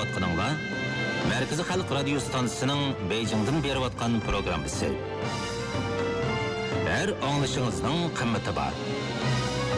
tinglayotganinglar Merkezi Xalq Radio stansiyasining Beijingdan berayotgan programmasi. Her anglışınızın kıymeti var.